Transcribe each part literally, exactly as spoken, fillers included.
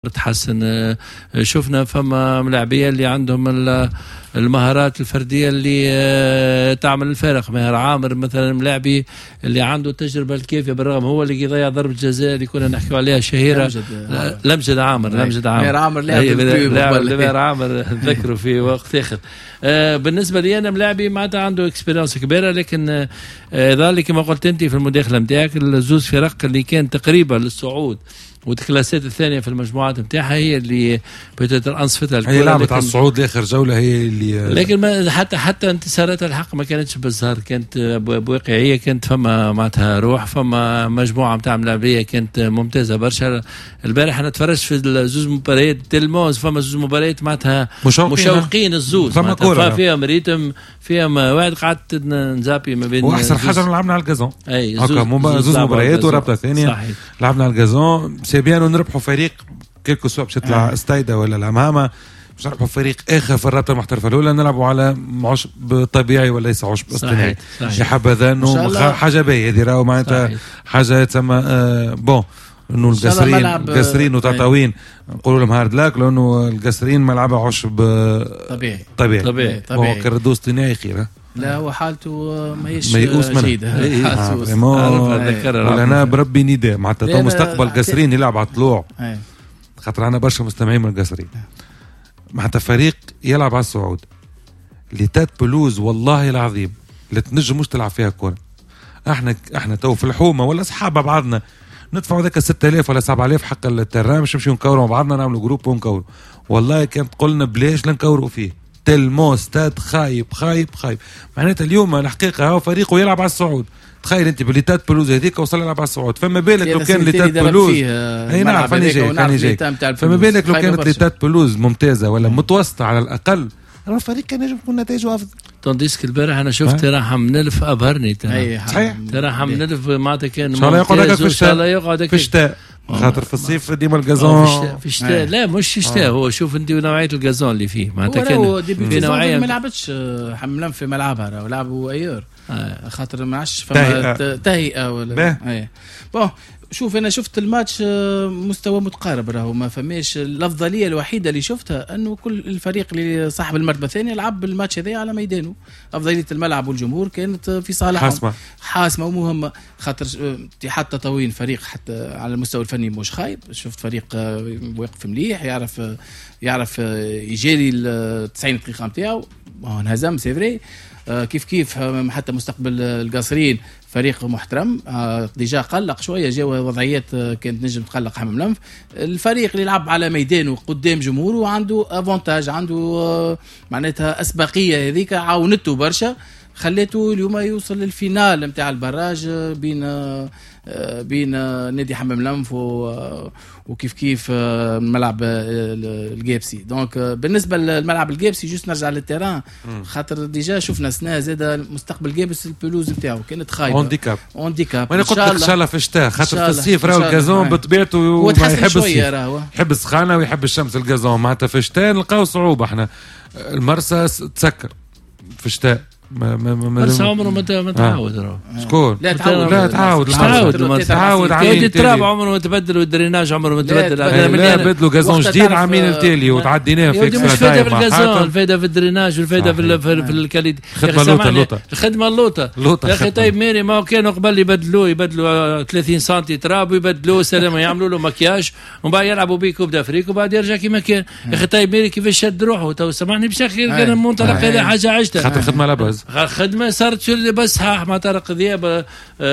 تحسن. شفنا فما ملاعبيه اللي عندهم المهارات الفرديه اللي تعمل الفارق. ماهر عامر مثلا ملاعبي اللي عنده التجربه الكافيه، بالرغم هو اللي يضيع ضربه جزاء اللي كنا نحكي عليها شهيره. لمجد عامر لمجد عامر ماهر عامر لاعب ماهر عامر نذكره في وقت اخر. بالنسبه لي انا ملاعبي معناتها عنده اكسبيرينس كبيره، لكن ذلك كما قلت انت في المداخله نتاعك الزوز فرق اللي كان تقريبا للصعود والكلاسات الثانيه في المجموعات نتاعها هي اللي بتتر انصفتها الكره. هي لعبت على الصعود لاخر جوله هي اللي لكن ما حتى حتى انتصاراتها الحق ما كانتش بالزهر، كانت بواقعيه، كانت فما معناتها روح، فما مجموعه نتاع ملاعبيه كانت ممتازه برشا. البارح انا تفرجت في الزوز مباريات تلموز، فما زوز مباريات معناتها مشوقين الزوز، فما فيهم ريتم، فيهم واحد قعدت نزابي ما بين. واحسن حاجه لعبنا على الجازون اي زوز, زوز مباريات ورابطه ثانيه لعبنا على الجازون. سيبيان ونربحوا فريق كيلكو سوا باش يطلع استايدا ولا الامامه، باش نربحوا فريق اخر في الرابطه المحترفه الاولى، نلعبوا على عشب طبيعي وليس عشب اصطناعي. يا حبذا انه حاجه باهيه هذه، راهو معناتها حاجه تسمى آه بون انه القصرين قصرين وتطاوين نقولوا لهم هارد لاك، لانه القصرين ملعبها عشب طبيعي طبيعي طبيعي طبيعي كردو اصطناعي خير. لا هو حالته ماهيش جيدة. أنا بربي نداء معناتها تو مستقبل قصرين يلعب على طلوع، خاطر أنا برشا مستمعين من القصرين معناتها فريق يلعب على الصعود لتات بلوز والله العظيم لا تنجم مش تلعب فيها كورة. احنا احنا تو في الحومة ولا أصحاب بعضنا ندفعوا ذاك ستة آلاف ولا سبعة آلاف حق الترام مش نمشيو نكوروا مع بعضنا، نعملوا جروب ونكوروا. والله كانت قلنا بلاش لنكوروا فيه تلمو ستاد خايب خايب خايب. معناتها اليوم الحقيقه هو فريقه يلعب على الصعود. تخيل انت بليتات بلوز هذيك وصل يلعب على الصعود، فما بالك لو كان ليتات بلوز اي نعم فاني جاي فاني جاي فما بالك لو كانت ليتات بلوز ممتازه ولا متوسطه على الاقل، الفريق كان يجب يكون نتائجه افضل. تنديسك البارح انا شفت راح منلف ابهرني صحيح راح منلف معناتها كان ان شاء الله يقعد هكا في الشتاء خاطر في الصيف ديما الجازون في الشتاء. لا مش الشتاء، هو شوف انت نوعيه الجازون اللي فيه معناتها كان في نوعيه ما لعبتش حملان في ملعبها، راهو لعبوا ايور خاطر ما عادش فما تهيئه ولا اي بون. شوف انا شفت الماتش مستوى متقارب، راهو ما فماش. الافضليه الوحيده اللي شفتها انه كل الفريق اللي صاحب المرتبه الثانيه لعب الماتش هذا على ميدانه. افضليه الملعب والجمهور كانت في صالحهم، حاسمه حاسمه ومهمه، خاطر اتحاد تطاوين فريق حتى على المستوى الفني مش خايب. شفت فريق واقف مليح، يعرف يعرف يجاري ال تسعين دقيقه نتاعو. انهزم سي فري كيف كيف حتى مستقبل القاصرين فريق محترم. ديجا قلق شويه، جاوا وضعيات كانت نجم تقلق حمام لنف. الفريق اللي يلعب على ميدانه قدام جمهوره عنده افونتاج، عنده معناتها اسبقيه، هذيك عاونته برشا، خليته اليوم يوصل للفينال نتاع البراج بين بين نادي حمام لنف وكيف كيف ملعب الجيبسي. دونك بالنسبه للملعب الجيبسي جوست نرجع للتيران، خاطر ديجا شفنا سنه زاد مستقبل جيبس البلوز نتاعو كانت خايبه اونديكاب اونديكاب. انا قلت لك ان شاء الله في الشتاء، خاطر في الصيف راهو الجازون بطبيعته ما يحب الصيف، يحب السخانه ويحب الشمس. الجازون معناتها في الشتاء نلقاو صعوبه. احنا المرسى تسكر في الشتاء ما ما ما بس عمره ما ما تعود راه شكون لا تعود لا تعود تعود تعود على التراب عمره ما تبدل، والدريناج عمره ما تبدل. لا بدلوا غازون جديد عامين التالي وتعديناه في اكسترا تايم. الغازون الفايده في الدريناج والفايده في في الكاليتي. الخدمه اللوطه الخدمه اللوطه يا اخي. طيب ميري ما كانوا قبل يبدلوه يبدلوا ثلاثين سنتي تراب ويبدلوه سلام، يعملوا له مكياج ومن بعد يلعبوا بيه كوب دافريك وبعد يرجع كيما كان. يا اخي طيب ميري كيفاش شد روحه تو سامحني بشكل كان منطلق هذا حاجه عشتها خاطر خدمه لاباز خدمه صارت شو بس ها مع طارق ذياب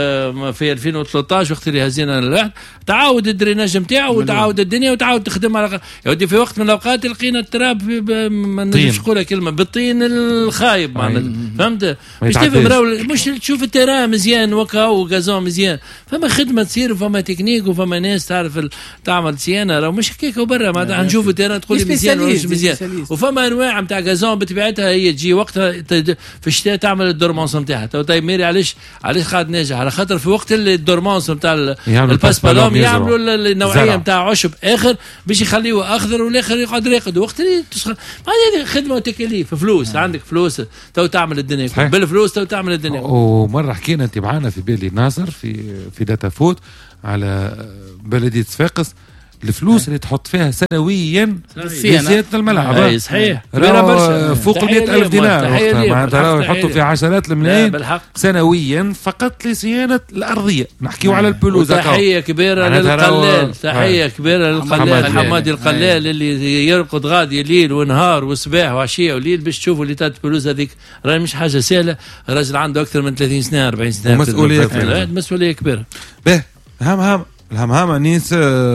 في ألفين وثلاثة عشر وقت اللي هزينا الواحد. تعاود الدريناج نتاعو وتعاود الدنيا وتعاود تخدم على يا ودي. في وقت من الاوقات لقينا التراب ما نجمش نقولها كلمه بالطين الخايب معناتها، فهمت؟ مش تفهم مش تشوف التراب مزيان وكا وغازون مزيان، فما خدمه تصير وفما تكنيك وفما ناس تعرف تعمل صيانه، راه مش هكاك وبرا ما نشوفوا التراب تقول لي مزيان ولا مش مزيان. وفما انواع نتاع غازون بطبيعتها هي تجي وقتها في الشتاء تعمل الدورمونس نتاعها. طيب ميري علاش علاش قاعد ناجح؟ على خاطر في وقت الدورمونس نتاع الباس بالوم يعملوا النوعيه نتاع عشب اخر باش يخليوه اخضر والاخر يقعد راقد. وقت اللي تسخن هذه خدمه وتكاليف فلوس. آه. عندك فلوس تو تعمل الدنيا بالفلوس تو تعمل الدنيا. ومره حكينا انت معانا في بالي ناصر في في داتا فوت على بلديه صفاقس الفلوس اللي تحط فيها سنويا لزيادة الملعب. اي صحيح فوق مئة ألف دينار معناتها راهو يحطوا فيها عشرات الملايين سنويا فقط لصيانة الأرضية. نحكيو على البلوز. تحية كبيرة للقلال، تحية كبيرة للقلال حمادي القلال اللي يرقد غادي ليل ونهار وصباح وعشية وليل باش تشوفوا اللي تات البلوز هذيك. راهي مش حاجة سهلة، راجل عنده أكثر من ثلاثين سنة أربعين سنة ومسؤولية كبيرة. مسؤولية كبيرة. به هم هم الهم هم أنيس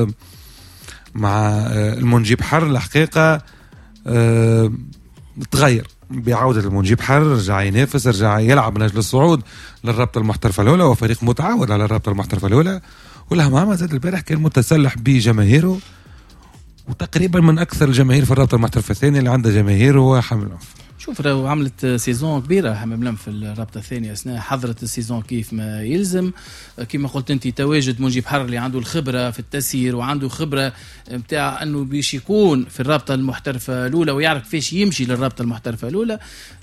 مع المنجيب حر الحقيقة أه تغير بعودة المنجيب حر، رجع ينافس، رجع يلعب من أجل الصعود للرابطة المحترفة الأولى، وفريق متعود على الرابطة المحترفة الأولى. والهمامة زاد البارح كان متسلح بجماهيره، وتقريبا من أكثر الجماهير في الرابطة المحترفة الثانية اللي عندها جماهير هو حمل الأنف. شوف راهو عملت سيزون كبيره حمام لم في الرابطه الثانيه اثناء حضرت السيزون كيف ما يلزم. كما قلت انت تواجد منجيب حر اللي عنده الخبره في التسيير وعنده خبره نتاع انه باش يكون في الرابطه المحترفه الاولى ويعرف كيفاش يمشي للرابطه المحترفه الاولى.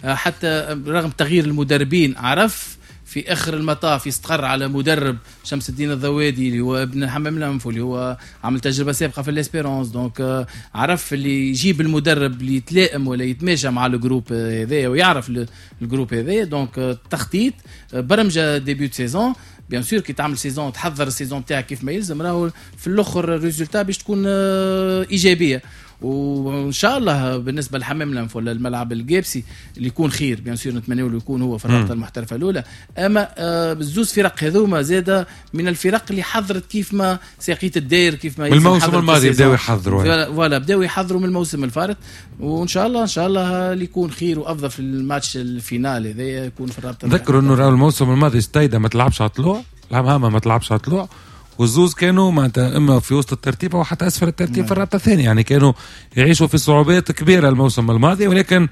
حتى رغم تغيير المدربين عرف في اخر المطاف يستقر على مدرب شمس الدين الضوادي اللي هو ابن حمام الانف اللي هو عمل تجربه سابقه في الاسبيرونس. دونك عرف اللي يجيب المدرب اللي يتلائم ولا يتماشى مع الجروب هذايا ويعرف الجروب هذايا. دونك تخطيط برمجه ديبيوت سيزون بيان سور كي تعمل سيزون تحضر السيزون تاعك كيف ما يلزم راهو في الاخر الريزولتا باش تكون ايجابيه. وان شاء الله بالنسبه للحمام الانف ولا الملعب الجابسي اللي يكون خير بيان سور نتمنى له يكون هو في الرابطه المحترفه الاولى. اما آه بالزوز فرق هذوما زاده من الفرق اللي حضرت كيف ما ساقيت الداير كيف ما الموسم الماضي بداوا يحضروا فوالا بداوا يحضروا من الموسم الفارط. وان شاء الله ان شاء الله اللي يكون خير وافضل في الماتش الفينال هذا يكون في الرابطه. تذكروا انه الموسم الماضي ستايدا ما تلعبش على طلوع، الهمامه ما تلعبش على طلوع، والزوز كانوا معناتها اما في وسط الترتيب او حتى اسفل الترتيب في الرابطه الثانيه. يعني كانوا يعيشوا في صعوبات كبيره الموسم الماضي، ولكن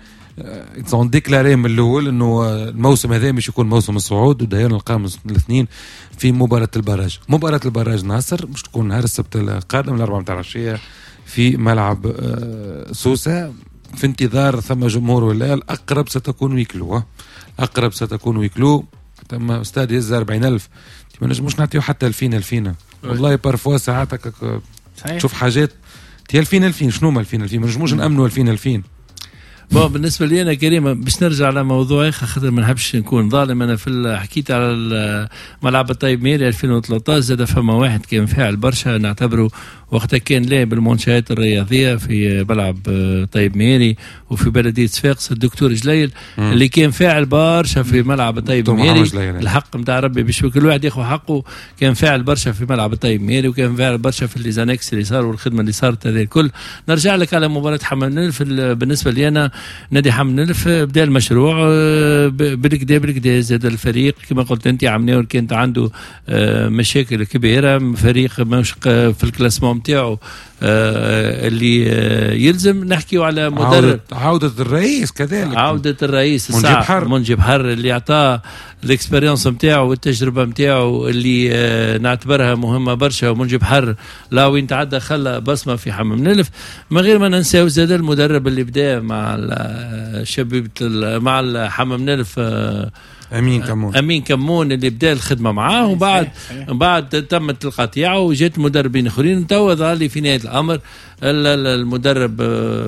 اتصون ديكلاري من الاول انه الموسم هذا مش يكون موسم الصعود. ودايرين الخامس الاثنين في مباراه البراج. مباراه البراج ناصر مش تكون نهار السبت القادم الاربعة متاع العشيه في ملعب سوسه، في انتظار ثم جمهور ولا الاقرب ستكون ويكلو. اقرب ستكون ويكلو تم استاد يزا أربعين ألف ما نجموش نعطيو حتى الفين الفين والله بارفوا ساعاتك تشوف حاجات تي الفين الفين شنو ما الفين الفين ما نجموش نأمنوا الفين الفين. بون بالنسبه لي انا كريمه باش نرجع على موضوعي خاطر ما نحبش نكون ظالم. انا في حكيت على ملعب الطيب ميري ألفين وثلاثة عشر زاد فما واحد كان فاعل برشا نعتبره وقتها كان لاعب المنشآت الرياضيه في ملعب طيب ميري وفي بلديه صفاقس الدكتور جليل مم. اللي كان فاعل برشا في ملعب طيب ميري. الحق نتاع ربي باش كل واحد ياخذ حقه. كان فاعل برشا في ملعب طيب ميري وكان فاعل برشا في الليزانكس اللي صار والخدمه اللي صارت هذه الكل. نرجع لك على مباراه حمام نلف. بالنسبه لي انا نادي حمام نلف بدا المشروع بالكدا بالكدا زاد الفريق كما قلت انت عمناور كانت عنده مشاكل كبيره. فريق مش في الكلاسمون نتاعو اللي يلزم نحكيو على مدرب. عودة, عودة الرئيس كذلك عودة الرئيس الساعة منجيب حر اللي اعطاه الاكسبيرينس نتاعو والتجربة نتاعو اللي نعتبرها مهمة برشا. ومنجيب حر لا وين تعدى خلى بصمة في حمام نلف. ما غير ما ننساو زاد المدرب اللي بدا مع الشبيبة مع الحمام نلف امين كمون امين كمون اللي بدا الخدمه معاه. وبعد بعد تمت القطيعه وجات مدربين اخرين. توا ظهر لي في نهايه الامر المدرب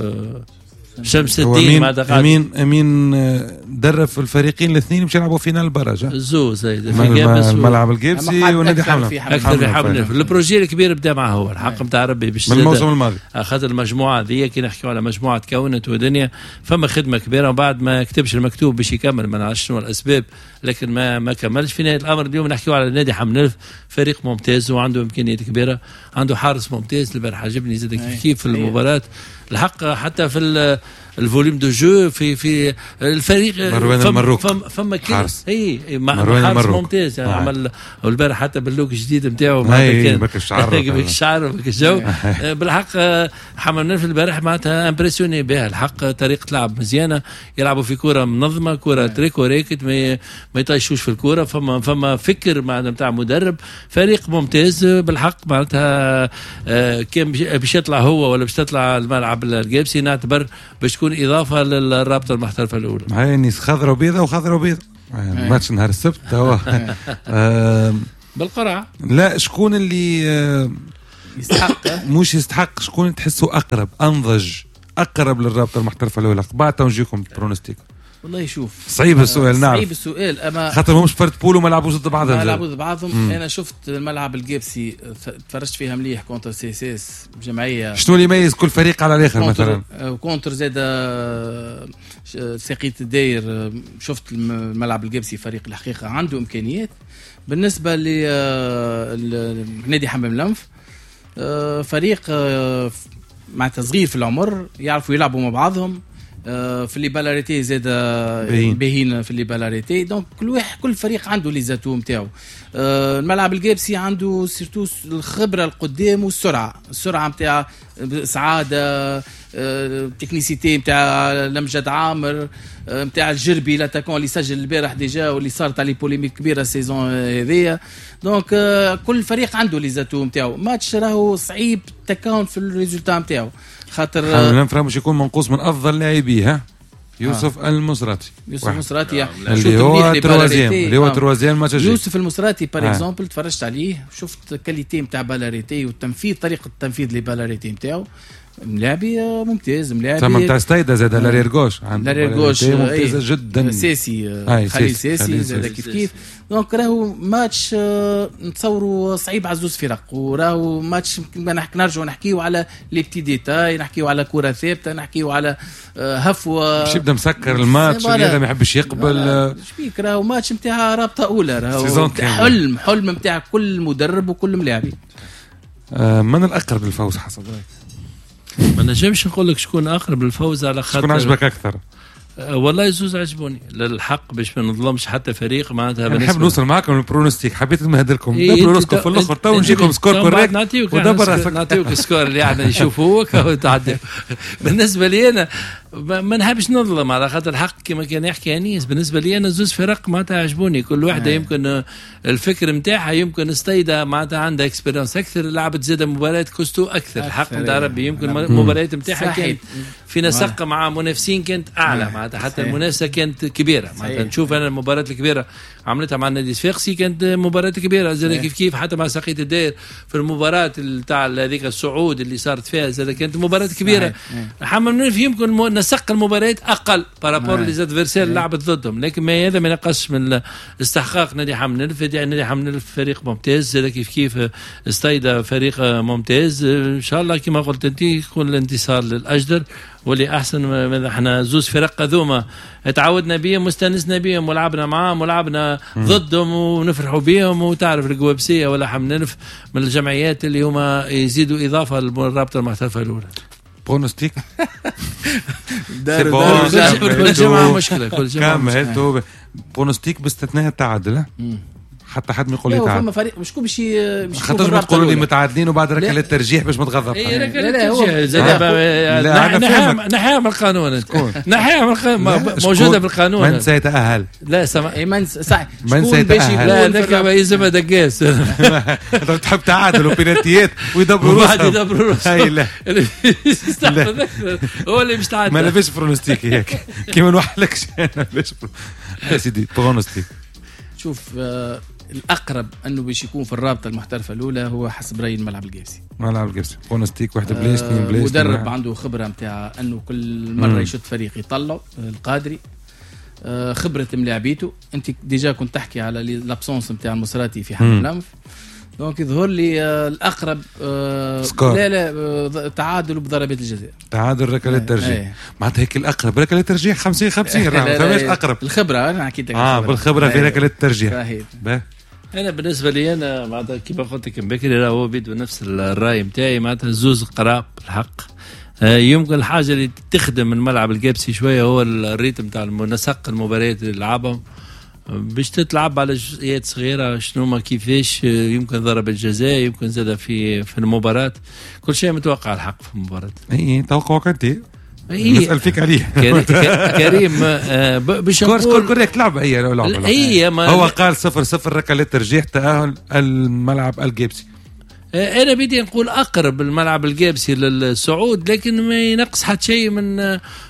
شمس الدين امين امين درب في الفريقين الاثنين باش يلعبوا فينال البراج زوز في الملعب الجابسي ونادي حمله اكثر في حمله. البروجي الكبير بدا معه هو الحق نتاع ربي باش من الموسم الماضي اخذ المجموعه ذي كي نحكيو على مجموعه تكونت ودنيا فما خدمه كبيره. وبعد ما كتبش المكتوب باش يكمل ما نعرفش شنو الاسباب لكن ما ما كملش. في نهايه الامر اليوم نحكيو على نادي حمله فريق ممتاز وعنده امكانيات كبيره. عنده حارس ممتاز البارح عجبني زاد كيف في المباراه الحق حتى في الفوليوم دو جو في في الفريق فما فما فما حارس اي حارس ممتاز يعني عمل البارح حتى باللوك الجديد نتاعو كان بك الشعر بك الشعر بك الجو بالحق حمام نلف البارح معناتها امبرسيوني بها الحق. طريقه لعب مزيانه يلعبوا في كره منظمه كره تريكو ريكت ما ما يطيشوش في الكره. فما فما فكر معناتها نتاع مدرب فريق ممتاز بالحق معناتها كان باش يطلع هو ولا باش تطلع الملعب الجابسي نعتبر باش تكون اضافه للرابطه المحترفه الاولى. هاي نيس خضراء وبيضاء وخضراء وبيضاء ماتش نهار السبت هو بالقرعه. لا شكون اللي يستحق مش يستحق، شكون تحسه اقرب انضج اقرب للرابطه المحترفه الاولى؟ بعد تنجيكم برونستيك. والله شوف صعيب السؤال، نعم صعيب السؤال، اما خاطر همش فرد بولو ما لعبوش ضد بعضهم ما لعبوا ضد بعضهم. انا شفت الملعب الجيبسي تفرجت فيها مليح كونتر سي سي اس جمعيه. شنو اللي يميز كل فريق على الاخر مثلا؟ كونتر زاد ساقية الداير. شفت الملعب الجيبسي فريق الحقيقه عنده امكانيات. بالنسبه لنادي حمام لنف فريق مع تصغير في العمر، يعرفوا يلعبوا مع بعضهم. في اللي بالاريتي زاد باهين في اللي بالاريتي. دونك كل واحد كل فريق عنده لي زاتو نتاعو. الملعب الجابسي عنده سيرتو الخبره القدام والسرعه، السرعه نتاع سعاده، التكنيسيتي نتاع لمجد عامر، نتاع الجربي لاتاكون اللي سجل البارح ديجا واللي صارت عليه بوليميك كبيره السيزون هذيا. دونك كل فريق عنده لي زاتو نتاعو. ماتش راهو صعيب تكون في الريزولتا نتاعو، خاطر حنا نفهم مش يكون منقوص من افضل لاعبيه. ها يوسف آه. المصراتي يوسف المصراتي اللي هو تروازيام اللي هو تروازيام ماتش. يوسف المصراتي بار آه. اكزومبل تفرجت عليه، شفت كاليتي نتاع بالاريتي والتنفيذ، طريقه التنفيذ لبالاريتي نتاعو ملاعبي ممتاز. ملاعبي تمام نتاع ستايدا زاد لارير غوش، لارير غوش ممتازه جدا. سيسي خليل سيسي زاد كيف كيف. دونك راهو ماتش نتصوروا صعيب على زوز فرق، وراهو ماتش ما نحكي نرجعوا نحكيو على لي بتي ديتاي، نحكيو على كره ثابته، نحكيو على هفوه باش يبدا مسكر الماتش اللي ما يحبش يقبل. شبيك راهو ماتش نتاع رابطه اولى، راهو حلم حلم نتاع كل مدرب وكل ملاعبي. آه من الاقرب للفوز حسب رايك؟ ما نجمش نقول لك شكون اقرب للفوز على خاطر شكون عجبك اكثر؟ أه والله يزوز عجبوني للحق باش ما نظلمش حتى فريق معناتها. نحب نوصل معاكم للبرونستيك، حبيت نهدركم دبروا راسكم في الاخر تو نجيكم سكور كوريكت ودبر نعطيوك السكور اللي احنا نشوفوك وتعدي. بالنسبه لي انا ما نحبش نظلم على خاطر الحق كما كان يحكي انيس. بالنسبه لي انا زوز فرق معناتها عجبوني، كل واحده يمكن الفكر نتاعها يمكن استيدا معناتها عندها اكسبيرينس اكثر، لعبت زاده مباريات كوستو اكثر. الحق نتاع ربي يمكن المباريات نتاعها كانت في نسق مع منافسين كانت اعلى معناتها، حتى المنافسه كانت كبيره معناتها. نشوف انا المباراه الكبيره عملتها مع النادي الصفاقسي كانت مباراه كبيره زاد كيف كيف، حتى مع ساقية الداير في المباراه تاع هذيك الصعود اللي صارت فيها زاد كانت مباراه كبيره. حمام منف يمكن نسق المباريات اقل بارابور اللي زاد فيرسال لعبت ضدهم، لكن ما هذا ما ينقصش من استحقاق نادي حمام منف. نادي حمام منف فريق ممتاز زاد كيف كيف استيدا فريق ممتاز. ان شاء الله كما قلت انت يكون الانتصار للاجدر واللي احسن من احنا زوز فرق ذوما تعودنا بهم واستانسنا بهم ولعبنا معاهم ولعبنا ضدهم ونفرحوا بهم. وتعرف القوابسيه ولا حمننف من الجمعيات اللي هما يزيدوا اضافه للرابطه المحترفه الاولى. برونستيك دار كل جمعه مشكله كل جمعه كامل برونستيك باستثناء التعادل. حتى حد ما يقول لي تعادل. فما فريق مش كون باش باش خاطر تقولوا لي متعادلين وبعد ركله الترجيح باش متغضب. اي ركله الترجيح زاد نحيها نحيها من القانون، نحيها من القانون موجوده بالقانون. من سيتاهل؟ لا سما من صح من سيتاهل؟ لا ذاك يلزم دقاس. تحب تعادل وبيناتيات ويدبروا روحهم بعد يدبروا روحهم. لا هو اللي مش تعادل. ما لاباش برونستيك هيك كيما نوحلكش انا باش يا سيدي برونستيك. شوف آه الأقرب أنه باش يكون في الرابطة المحترفة الأولى هو حسب رأيي الملعب الجابسي. ملعب الجابسي برونستيك واحد بلاش اثنين بلاش. مدرب عنده خبرة نتاع أنه كل مرة مم. يشد فريق يطلع القادري. آه خبرة ملاعبيته. أنت ديجا كنت تحكي على لابسونس نتاع المصراتي في حمام لنف. دونك يظهر لي آه الأقرب آه لا لا آه تعادل بضربات الجزاء. تعادل ركلة ترجيح. معناتها هيك الأقرب ركلة ترجيح خمسين خمسين راهو ثماش أقرب. الخبرة أنا حكيت لك. آه بالخبرة في ركلة الترجيح. أنا بالنسبة لي أنا معناتها كيما قلت لك بكري راهو بيدو نفس الرأي متاعي معناتها زوز قراب الحق. آه يمكن الحاجة اللي تخدم الملعب الجابسي شوية هو الريتم تاع نسق المباريات اللي لعبهم باش تتلعب على جزئيات صغيره شنو ما كيفاش يمكن ضربة الجزاء يمكن زاد في في المباراه كل شيء متوقع الحق في المباراه. اي توقعك انت نسال فيك عليه كريم باش نقول سكور كوريكت لعب هي لعبه هي هو قال صفر صفر ركله ترجيح تاهل الملعب الجابسي. انا بدي نقول اقرب الملعب الجابسي للصعود لكن ما ينقص حتى شيء من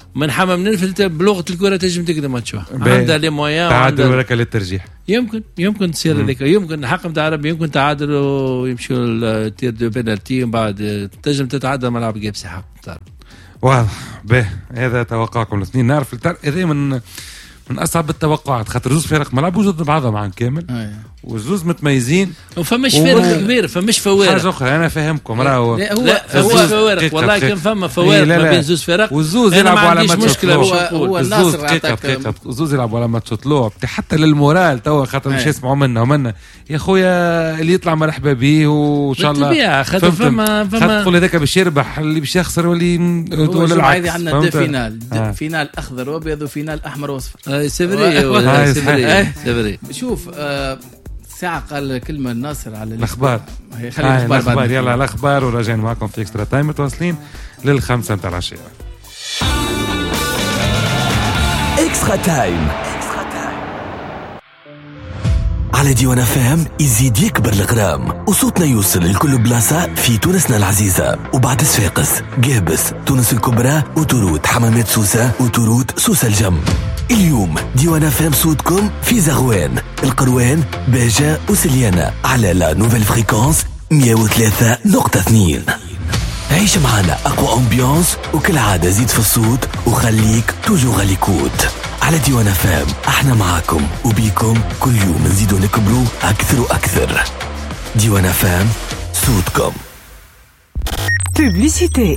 من حمام نلفل بلغه الكره تنجم تقدر ما تشوف عندها لي مويان تعادل ولا للترجيح يمكن يمكن تصير هذيك يمكن حق نتاع ربي يمكن تعادلوا ويمشوا التير دو بينالتي ومن بعد تنجم تتعادل ملعب جيبسي حق واضح. به هذا توقعكم الاثنين. نعرف هذا من من اصعب التوقعات خاطر زوز فرق ملعب وجود بعضهم عن كامل أيه. وزوز متميزين وفماش فرق كبير فماش فوارق. حاجه اخرى انا فاهمكم راهو لا هو لا هو فوارق والله كان فما فوارق ما بين زوز فرق وزوز يلعبوا على ماتش مشكله هو هو الناصر دقيقه دقيقه زوز يلعبوا على ماتش طلوع حتى للمورال توا خاطر مش يسمعوا منا ومنا يا خويا اللي يطلع مرحبا به وان شاء الله خاطر فما فما تقول هذاك باش يربح اللي باش يخسر واللي ولا العكس. عندنا دو فينال آه. فينال اخضر وابيض وفينال احمر واصفر. سيفري سيفري شوف آه ساعة قال كلمة الناصر على الأخبار. خلي الأخبار, الأخبار يلا الأخبار وراجعين معكم في إكسترا تايم متواصلين للخمسة متاع العشية. إكسترا تايم على ديوان فهم يزيد يكبر الغرام وصوتنا يوصل لكل بلاصة في تونسنا العزيزة وبعد صفاقس قابس تونس الكبرى وتروت حمامات سوسة وتروت سوسة الجم. اليوم ديوان فهم صوتكم في زغوان القروان باجة وسليانة على لا نوفيل فريكونس مية وثلاثة نقطة اثنين. عيش معنا أقوى أمبيانس وكل عادة زيد في الصوت وخليك توجو غاليكوت على ديوان فام. احنا معاكم وبيكم كل يوم نزيدو نكبروا أكثر وأكثر. ديوان فام صوتكم. بوبليسيتي.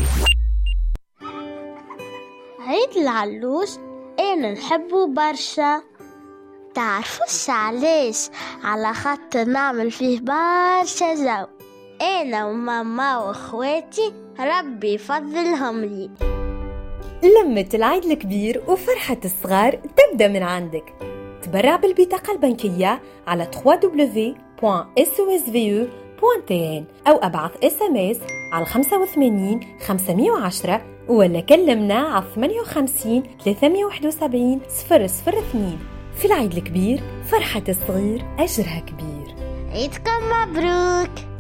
عيد العلوش أنا نحبه برشا. تعرفوش علاش؟ على خاطر نعمل فيه برشا جو أنا وماما وأخواتي ربي يفضلهم لي. لمة العيد الكبير وفرحة الصغار تبدأ من عندك. تبرع بالبطاقة البنكية على دبليو دبليو دبليو دوت اس او اس في او دوت تي ان أو أبعث اس ام اس على خمسة وثمانين خمسمية وعشرة ولا كلمنا على ثمانية وخمسين ثلاثمية وواحد وسبعين صفر صفر اثنين. في العيد الكبير فرحة الصغير أجرها كبير. عيدكم مبروك.